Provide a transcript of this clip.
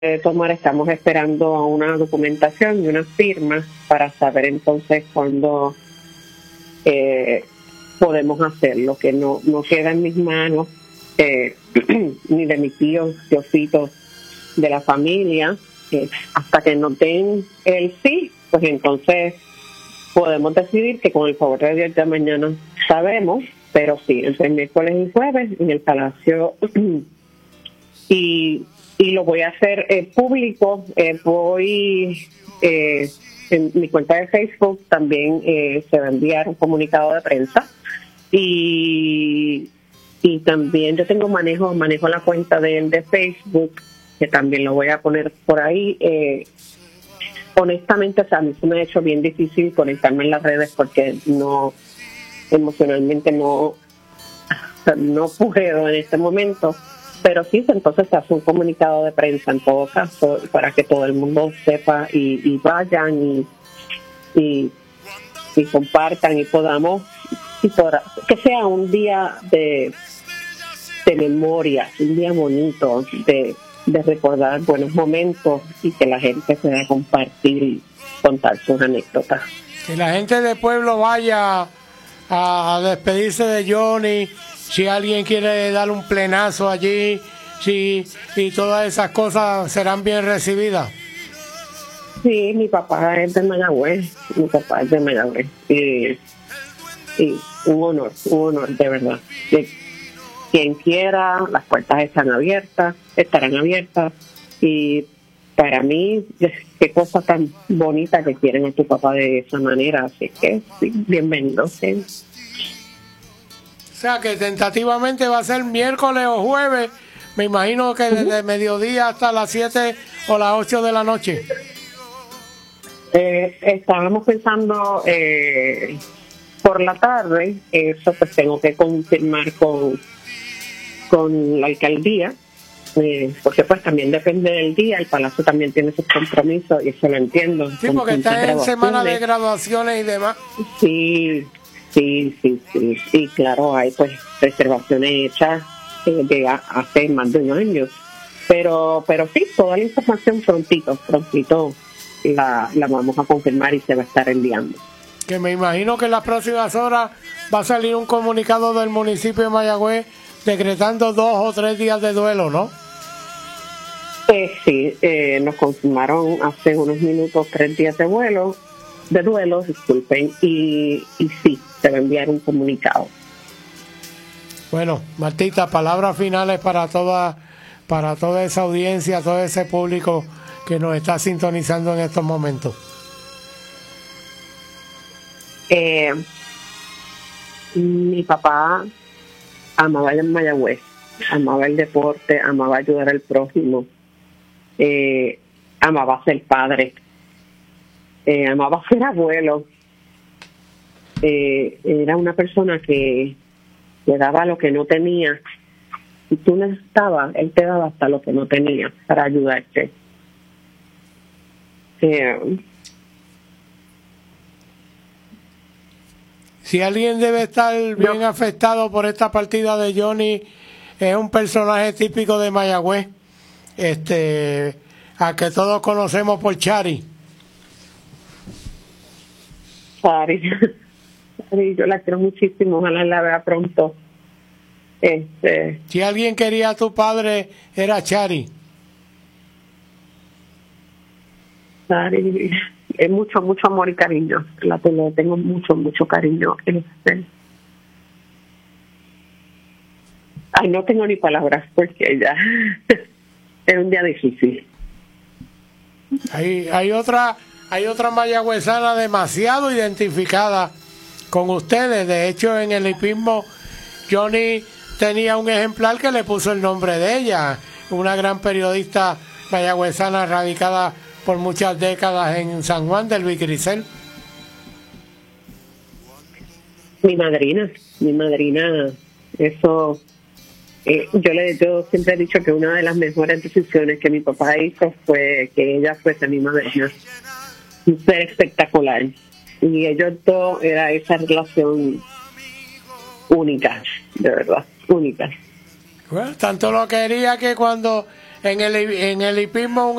tomar, estamos esperando a una documentación y unas firmas para saber entonces cuándo podemos hacerlo, que no queda en mis manos, ni de mis tíos, teofitos de la familia, hasta que nos den el sí, pues entonces podemos decidir que con el favor de Dios ya mañana sabemos, pero sí, entre el miércoles y jueves en el Palacio y lo voy a hacer público. Voy en mi cuenta de Facebook también se va a enviar un comunicado de prensa y también yo tengo manejo la cuenta de él de Facebook, que también lo voy a poner por ahí. Honestamente, o sea, a mí se me ha hecho bien difícil conectarme en las redes porque emocionalmente no puedo en este momento. Pero sí, entonces se hace un comunicado de prensa en todo caso para que todo el mundo sepa y vayan y compartan y podamos, que sea un día de memoria, un día bonito, de recordar buenos momentos y que la gente pueda compartir y contar sus anécdotas. Que la gente del pueblo vaya a despedirse de Johnny. Si alguien quiere dar un plenazo allí, y todas esas cosas serán bien recibidas. Sí, mi papá es de Mayagüez, y un honor, de verdad. Quien quiera, las puertas estarán abiertas, y para mí, qué cosa tan bonita que quieren a tu papá de esa manera, así que sí, bienvenido. Sí. O sea que tentativamente va a ser miércoles o jueves, me imagino que desde mediodía hasta las 7 o las 8 de la noche. Estábamos pensando por la tarde, eso pues tengo que confirmar con la alcaldía, porque pues también depende del día, el Palacio también tiene sus compromisos y eso lo entiendo. Sí, porque está en semana de graduaciones y demás. Sí, claro, hay pues reservaciones hechas de hace más de un año, pero sí, toda la información prontito la vamos a confirmar y se va a estar enviando. Que me imagino que en las próximas horas va a salir un comunicado del municipio de Mayagüez decretando 2 o 3 días de duelo, ¿no? Sí, nos confirmaron hace unos minutos 3 días de duelo, disculpen, y sí, se va a enviar un comunicado. Bueno, Martita, palabras finales para toda esa audiencia, todo ese público que nos está sintonizando en estos momentos. Mi papá amaba el Mayagüez, amaba el deporte, amaba ayudar al prójimo, amaba ser padre, amaba ser abuelo. Era una persona que le daba lo que no tenía. Si tú necesitabas, él te daba hasta lo que no tenía para ayudarte. Si alguien debe estar bien afectado por esta partida de Johnny, es un personaje típico de Mayagüez, a que todos conocemos por Chari. Chari, yo la quiero muchísimo, ojalá la vea pronto. Si alguien quería a tu padre, era Chari. Chari, es mucho amor y cariño. Le tengo mucho cariño. Ay, no tengo ni palabras porque ya es un día difícil. Hay otra mayagüezana demasiado identificada con ustedes. De hecho, en el hipismo, Johnny tenía un ejemplar que le puso el nombre de ella, una gran periodista mayagüezana radicada por muchas décadas en San Juan del Vicrisel. Mi madrina, eso, yo siempre he dicho que una de las mejores decisiones que mi papá hizo fue que ella fuese mi madrina. Un ser espectacular. Y ellos dos, era esa relación única, de verdad, única. Bueno, tanto lo quería que cuando en el hipismo